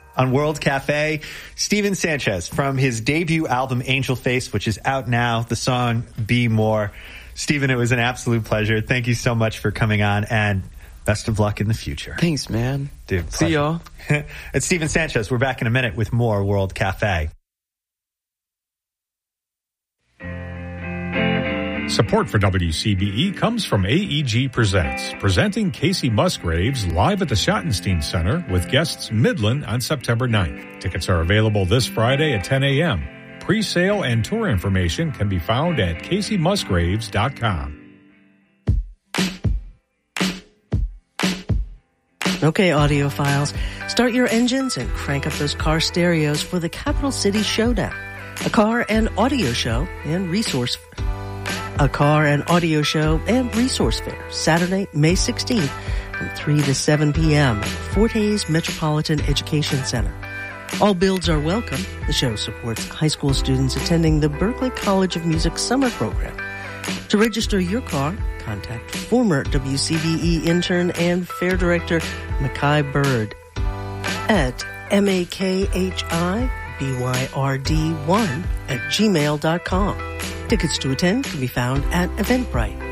on World Cafe, Steven Sanchez from his debut album Angel Face, which is out now, the song Be More. Steven, it was an absolute pleasure. Thank you so much for coming on, and best of luck in the future. Thanks, man. Dude, see y'all. It's Steven Sanchez. We're back in a minute with more World Cafe. Support for WCBE comes from AEG Presents, presenting Casey Musgraves live at the Schottenstein Center with guests Midland on September 9th. Tickets are available this Friday at 10 a.m. Pre-sale and tour information can be found at CaseyMusgraves.com. Okay, audiophiles, start your engines and crank up those car stereos for the Capital City Showdown, a car and audio show and resource fair, Saturday, May 16th from 3 to 7 p.m. at Fort Hays Metropolitan Education Center. All builds are welcome. The show supports high school students attending the Berklee College of Music summer program. To register your car, contact former WCBE intern and fair director Makai Bird at MAKHIBYRD1 at gmail.com. Tickets to attend can be found at Eventbrite.